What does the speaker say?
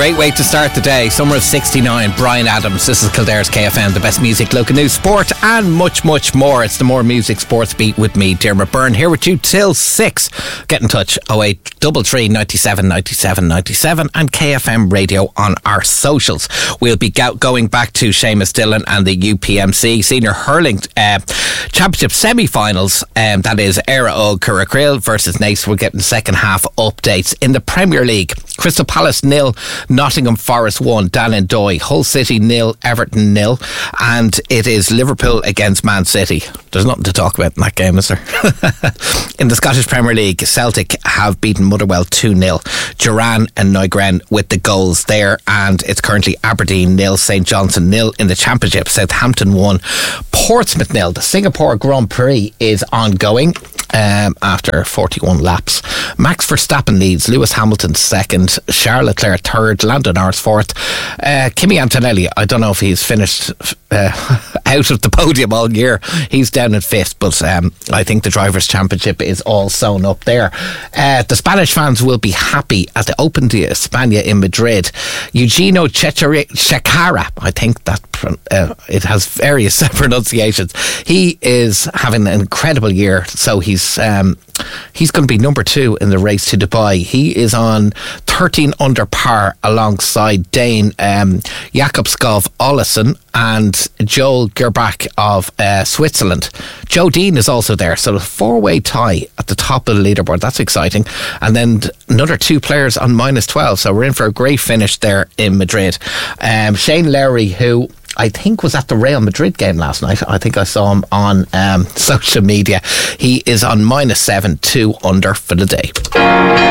Great way to start the day. Summer of 69, Bryan Adams. This is Kildare's KFM, the best music, local news, sport and much, much more. It's the More Music Sports Beat with me, Dermot Byrne, here with you till 6. Get in touch, 0833 97 97 97 and KFM Radio on our socials. We'll be going back to Seamus Dillon and the UPMC Senior Hurling Championship semi-finals. That is Éire Óg Currachril versus Naas. We'll get in the second half updates. In the Premier League, Crystal Palace 0, Nottingham Forest 1, Dallindoy, Hull City 0, Everton 0, and it is Liverpool against Man City. There's nothing to talk about in that game, is there? In the Scottish Premier League, Celtic have beaten Motherwell 2-0. Duran and Nygren with the goals there, and it's currently Aberdeen 0, St Johnstone 0 in the Championship. Southampton 1, Portsmouth 0. The Singapore Grand Prix is ongoing after 41 laps. Max Verstappen leads, Lewis Hamilton second, Charles Leclerc third, Lando Norris fourth. Kimi Antonelli, I don't know if he's finished out of the podium all year. He's down in fifth, but I think the Drivers' Championship is all sewn up there. The Spanish fans will be happy at the Open de España in Madrid. Eugenio Chacarra, I think that it has various pronunciations. He is having an incredible year, so he's going to be number 2 in the race to Dubai. He is on 13 under par alongside Dane Jakobskov Olesen and Joel Gerbach of Switzerland. Joe Dean is also there, so a 4-way tie at the top of the leaderboard. That's exciting. And then another 2 players on minus 12, so we're in for a great finish there in Madrid. Shane Lowry, who I think was at the Real Madrid game last night. I think I saw him on social media. He is on minus 7, 2 under for the day.